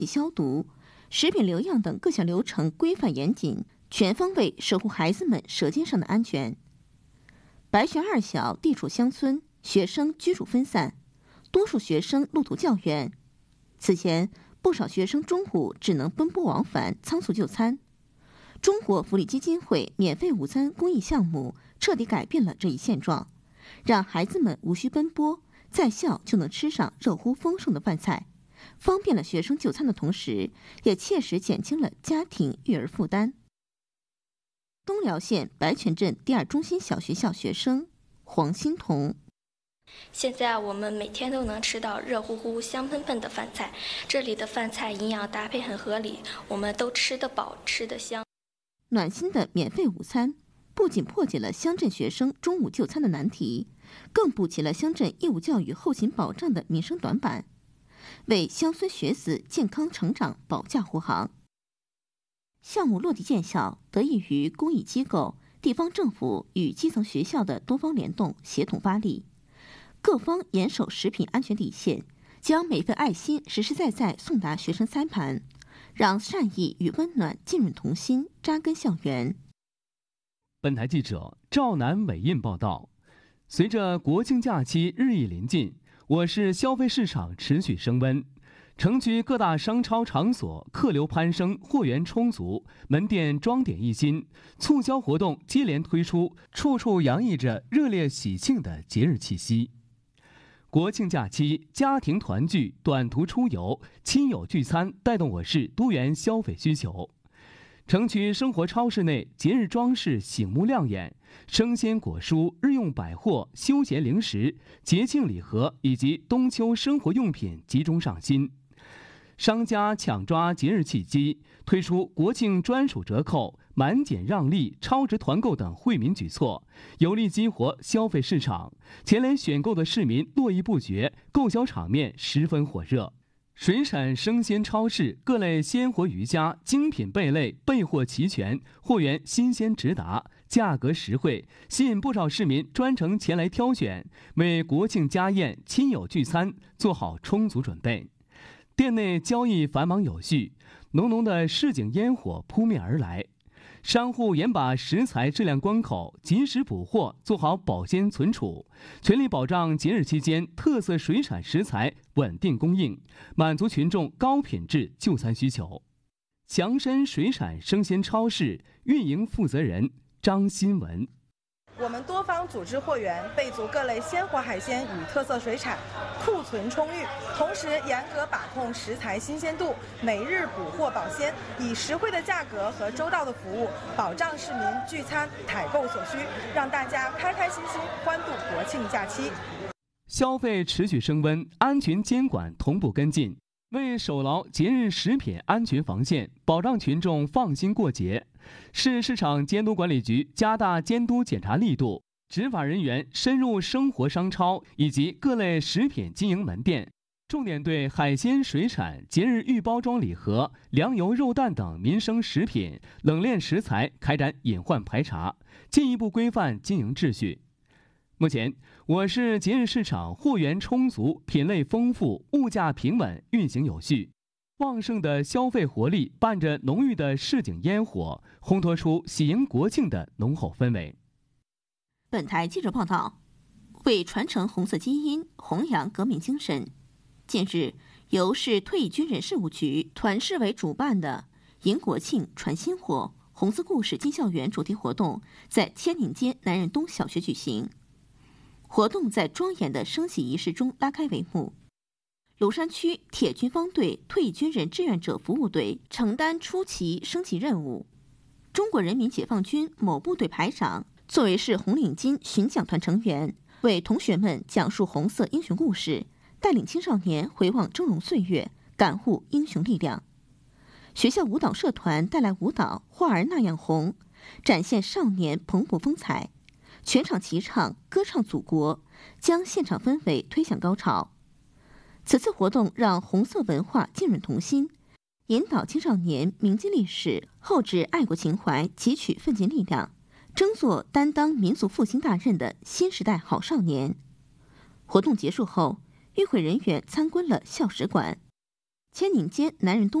消毒、食品留样等各项流程规范严谨，全方位守护孩子们舌尖上的安全。白学二小地处乡村，学生居住分散，多数学生路途较远。此前，不少学生中午只能奔波往返，仓促就餐。中国福利基金会免费午餐公益项目彻底改变了这一现状，让孩子们无需奔波，在校就能吃上热乎丰盛的饭菜，方便了学生就餐的同时，也切实减轻了家庭育儿负担。东辽县白泉镇第二中心小学校学生黄欣彤： 现在我们每天都能吃到热乎乎、香喷喷的饭菜，这里的饭菜营养搭配很合理，我们都吃得饱、吃得香。 暖心的免费午餐不仅破解了乡镇学生中午就餐的难题，更补齐了乡镇义务教育后勤保障的民生短板，为乡村学子健康成长保驾护航。项目落地见效，得益于公益机构、地方政府与基层学校的多方联动、协同发力，各方严守食品安全底线，将每份爱心实实在在送达学生餐盘，让善意与温暖浸润童心，扎根校园。 本台记者赵楠伟印报道。随着国庆假期日益临近，我市消费市场持续升温，城区各大商超场所客流攀升，货源充足，门店装点一新，促销活动接连推出，处处洋溢着热烈喜庆的节日气息。国庆假期，家庭团聚、短途出游、亲友聚餐，带动我市多元消费需求。城区生活超市内节日装饰醒目亮眼，生鲜果蔬、日用百货、休闲零食、节庆礼盒以及冬秋生活用品集中上新。商家抢抓节日契机，推出国庆专属折扣、满减让利、超值团购等惠民举措，有力激活消费市场。前来选购的市民络绎不绝，购销场面十分火热。水产生鲜超市各类鲜活鱼虾、精品贝类备货齐全，货源新鲜直达，价格实惠，吸引不少市民专程前来挑选，为国庆家宴、亲友聚餐做好充足准备。店内交易繁忙有序，浓浓的市井烟火扑面而来。商户严把食材质量关口，及时补货，做好保鲜存储，全力保障节日期间特色水产食材稳定供应，满足群众高品质就餐需求。强参水产生鲜超市运营负责人张新文： 我们多方组织货源，备足各类鲜活海鲜与特色水产，库存充裕，同时严格把控食材新鲜度，每日补货保鲜，以实惠的价格和周到的服务，保障市民聚餐采购所需，让大家开开心心欢度国庆假期。 消费持续升温，安全监管同步跟进，为守牢节日食品安全防线，保障群众放心过节，市市场监督管理局加大监督检查力度，执法人员深入生活商超以及各类食品经营门店，重点对海鲜、水产、节日预包装礼盒、粮油、肉蛋等民生食品、冷链食材开展隐患排查，进一步规范经营秩序。目前，我市节日市场货源充足，品类丰富，物价平稳，运行有序。旺盛的消费活力伴着浓郁的市井烟火，烘托出喜迎国庆的浓厚氛围。 本台记者报道，为传承红色基因，弘扬革命精神，近日，由市退役军人事务局团市委主办的“迎国庆传薪火红色故事进校园”主题活动在天宁街南仁东小学举行。活动在庄严的升旗仪式中拉开帷幕。庐山区铁军方队退役军人志愿者服务队承担出旗升旗任务。中国人民解放军某部队排长作为是红领巾巡讲团成员，为同学们讲述红色英雄故事，带领青少年回望峥嵘岁月，感悟英雄力量。学校舞蹈社团带来舞蹈《花儿那样红》，展现少年蓬勃风采。全场齐唱歌唱祖国，将现场氛围推向高潮。此次活动让红色文化浸润童心，引导青少年铭记历史，厚植爱国情怀，汲取奋进力量，争做担当民族复兴大任的新时代好少年。活动结束后，与会人员参观了校史馆。 肩拧肩，男人